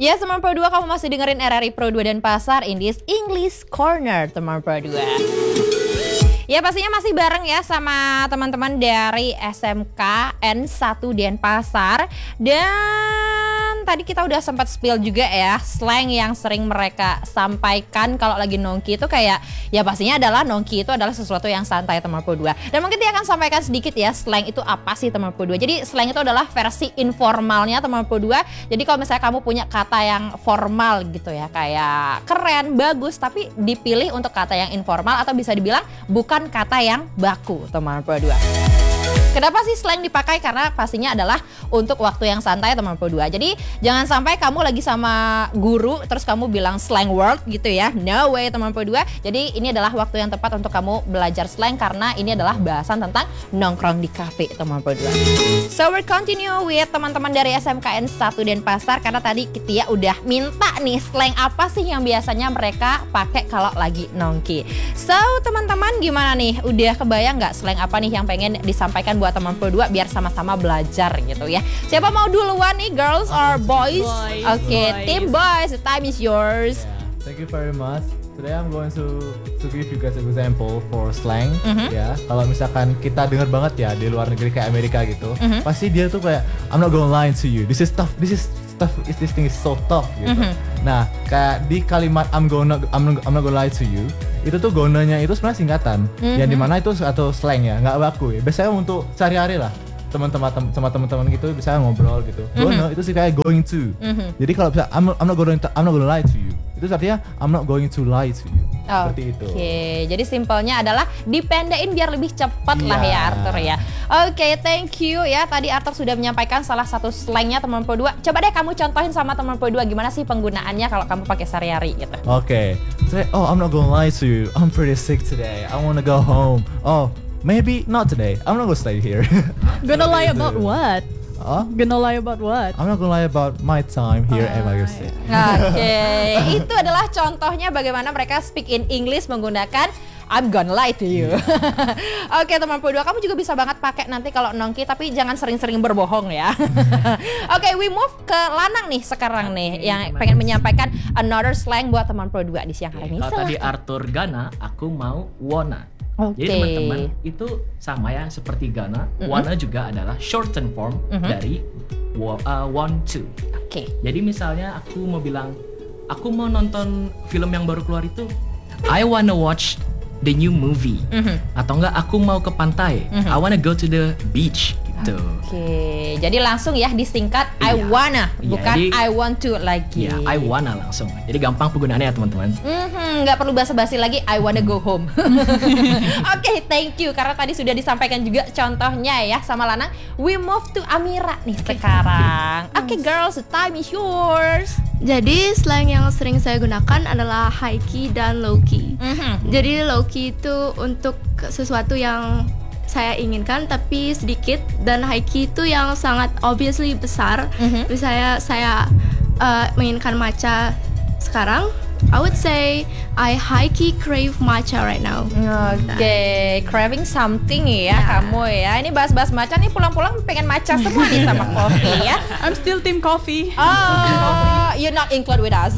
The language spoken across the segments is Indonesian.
Ya teman Pro 2, kamu masih dengerin RRI Pro 2 dan Pasar in this English Corner teman Pro 2. Ya pastinya masih bareng ya sama teman-teman dari SMK N1 Denpasar. Dan tadi kita udah sempat spill juga ya slang yang sering mereka sampaikan kalau lagi nongki itu kayak ya pastinya adalah nongki itu adalah sesuatu yang santai teman Pro 2. Dan mungkin dia akan sampaikan sedikit ya slang itu apa sih teman Pro 2. Jadi slang itu adalah versi informalnya teman Pro 2. Jadi kalau misalnya kamu punya kata yang formal gitu ya kayak keren, bagus tapi dipilih untuk kata yang informal atau bisa dibilang bukan kata yang baku teman Pro 2. Kenapa sih slang dipakai? Karena pastinya adalah untuk waktu yang santai teman Pro 2. Jadi jangan sampai kamu lagi sama guru terus kamu bilang slang word gitu ya. No way teman Pro 2. Jadi ini adalah waktu yang tepat untuk kamu belajar slang karena ini adalah bahasan tentang nongkrong di kafe teman Pro 2. So we'll continue with teman-teman dari SMKN 1 Denpasar karena tadi Kitia udah minta nih slang apa sih yang biasanya mereka pakai kalau lagi nongki. So teman-teman gimana nih? Udah kebayang nggak slang apa nih yang pengen disampaikan buat teman Pro 2 biar sama-sama belajar gitu ya. Siapa mau duluan nih, girls or boys? Oke, team boys, the time is yours. Yeah, thank you very much. Today I'm going to give you guys an example for slang. Ya, kalau misalkan kita dengar banget ya di luar negeri kayak Amerika gitu, pasti dia tuh kayak I'm not gonna lie to you. This thing is so tough gitu. Nah, kayak di kalimat I'm not gonna lie to you, itu tuh gonanya itu sebenarnya singkatan. Yang dimana itu atau slang ya, nggak baku ya. Biasanya untuk sehari-hari lah. Teman-teman gitu bisa ngobrol gitu. Gonna itu sih kayak going to. Jadi kalau bisa I'm not gonna lie to you. Itu artinya I'm not going to lie to you. Seperti itu. Oke, jadi simpelnya adalah dipendekin biar lebih cepat lah ya Arthur ya. Oke, thank you ya. Tadi Arthur sudah menyampaikan salah satu slangnya teman Pro 2. Coba deh kamu contohin sama teman Pro 2 gimana sih penggunaannya kalau kamu pakai sehari-hari gitu. Oke. Oh, I'm not gonna lie to you. I'm pretty sick today. I wanna go home. Oh, maybe not today. I'm not gonna stay here. Gonna lie about what? Gonna lie about what? I'm not gonna lie about my time here at my university. Oke, itu adalah contohnya bagaimana mereka speak in English menggunakan I'm gonna lie to you. Oke, teman Pro 2, kamu juga bisa banget pakai nanti kalau nongki, tapi jangan sering-sering berbohong ya. Oke, we move ke Lanang nih sekarang nih yang pengen menyampaikan another slang buat teman Pro 2 di siang hari ini. Kalau tadi Arthur Gana, aku mau wanna. Oke. Jadi teman-teman itu sama ya seperti Gana, wanna juga adalah shorten form dari want to. Oke. Jadi misalnya aku mau bilang, aku mau nonton film yang baru keluar itu, I wanna watch the new movie. Atau enggak aku mau ke pantai, I wanna go to the beach gitu. Oke, jadi langsung ya disingkat I wanna, bukan jadi, I want to lagi. Ya, I wanna langsung. Jadi gampang penggunaannya ya teman-teman. Nggak perlu basa-basi lagi, I wanna go home. Oke, thank you karena tadi sudah disampaikan juga contohnya ya sama Lanang. We move to Amira nih sekarang. Oke, girls, the time is yours. Jadi slang yang sering saya gunakan adalah high key dan low key. Jadi low key itu untuk sesuatu yang saya inginkan tapi sedikit, dan high key itu yang sangat obviously besar. Misalnya saya menginginkan matcha sekarang, I would say I high key crave matcha right now. Oke, craving something ya kamu ya. Ini bahas-bahas matcha nih, pulang-pulang pengen matcha semua nih sama kopi ya. I'm still team coffee. Oh, you're not include with us.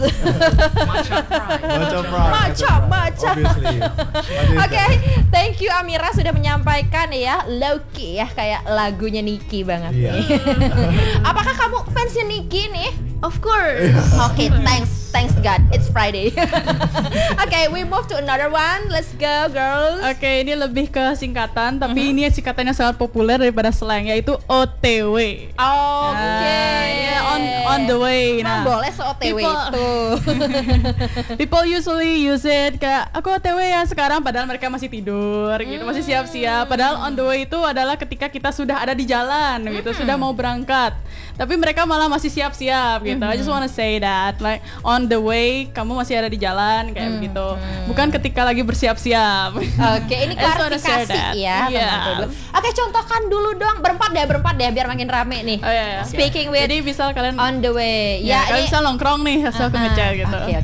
Matcha. Obviously. Oke, thank you Amira sudah menyampaikan ya Loki ya kayak lagunya Nicki banget nih. Apakah kamu fansnya Nicki nih? Of course. Oke, thanks God, it's Friday. Oke, we move to another one. Let's go, girls. Oke, ini lebih ke singkatan, tapi ini singkatannya sangat populer daripada slang, yaitu OTW. Oke. On the way. Nah, boleh se-OTW itu. People usually use it kayak aku OTW ya sekarang, padahal mereka masih tidur gitu, masih siap-siap. Padahal on the way itu adalah ketika kita sudah ada di jalan gitu, sudah mau berangkat. Tapi mereka malah masih siap-siap gitu. I just wanna say that, like on the way kamu masih ada di jalan kayak begitu. Bukan ketika lagi bersiap-siap. Oke, ini klarifikasi ya. Oke, contohkan dulu dong berempat deh biar makin rame nih. Speaking with. Jadi misal kalian on the way. Ya, kalian bisa nongkrong nih, asal aku ngechat gitu. Oke.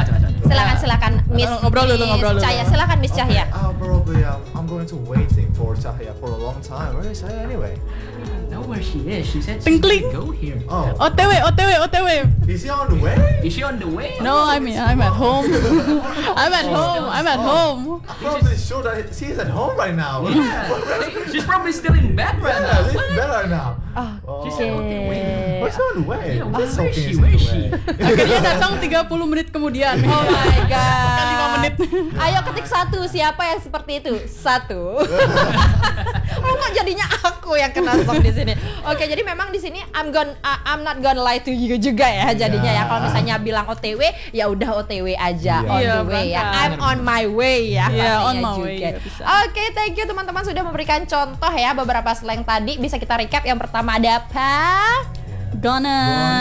Silakan Miss. Ngobrol dulu. Cahya, silakan Miss Cahya. Probably I'm going to waiting for for Cahaya for a long time. Where is Cahaya anyway? Know where she is. She said Ting, she's ting. gonna go here. Oh, OTW. is he on the way? Is she on the way? No, I'm at home. I'm at home. I'm probably sure that she's at home right now. Yeah. She's probably still in bed right Yeah, now. she's better now. She said on the way. What's on the way? Yeah, This where is something she? is Where on is the she? way. Akhirnya datang 30 menit kemudian. Oh my god. 5 menit. Ayo ketik satu, siapa yang seperti itu? Satu. Oh, kok jadinya aku yang kena shock di sini. Oke, jadi memang di sini I'm not gonna lie to you juga ya jadinya ya. Kalau misalnya bilang OTW, ya udah OTW aja, on Iya, the way ya. berangkat. I'm on my way ya. Iya, pastinya on my juga. way juga bisa. Oke, thank you teman-teman sudah memberikan contoh ya beberapa slang tadi. Bisa kita recap. Yang pertama ada apa? Gonna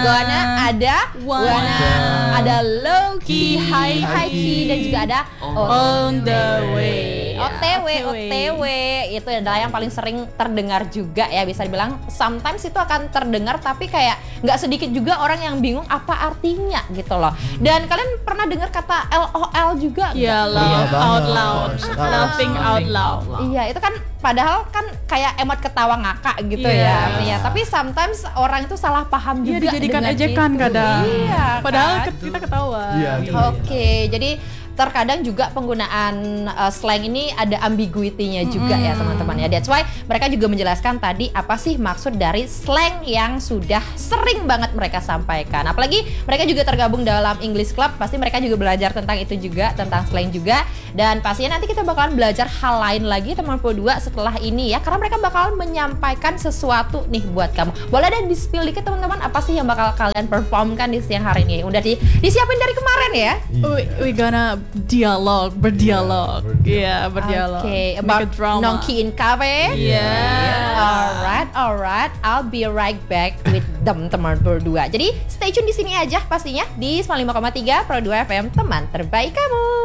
Ada Wanna. ada low key, High high key, dan juga ada on the way. OTW itu adalah yang paling sering terdengar juga ya, bisa dibilang sometimes itu akan terdengar tapi kayak nggak sedikit juga orang yang bingung apa artinya gitu loh. Dan kalian pernah dengar kata LOL juga nggak? Ya, laugh out loud, laughing out loud. Iya, itu kan padahal kan kayak emot ketawa ngakak gitu ya. Iya, tapi sometimes orang itu salah paham Iya, juga dijadikan dengan ejekan itu. kadang. Iya, Padahal kan? kita ketawa. Iya. Oke, jadi terkadang juga penggunaan slang ini ada ambiguity-nya juga ya teman-teman ya. That's why mereka juga menjelaskan tadi apa sih maksud dari slang yang sudah sering banget mereka sampaikan. Apalagi mereka juga tergabung dalam English Club, pasti mereka juga belajar tentang itu juga, tentang slang juga. Dan pastinya nanti kita bakalan belajar hal lain lagi teman-teman dua setelah ini ya, karena mereka bakalan menyampaikan sesuatu nih buat kamu. Boleh deh di-spill dikit teman-teman, apa sih yang bakal kalian performkan di siang hari ini? Udah disiapin dari kemarin ya? We gonna berdialog. Iya, berdialog. Oke, Make about a drama. Nongki in Cafe. Yeah. Alright. I'll be right back with them teman berdua. Jadi stay tune di sini aja pastinya di 95,3 Pro 2 FM, teman terbaik kamu.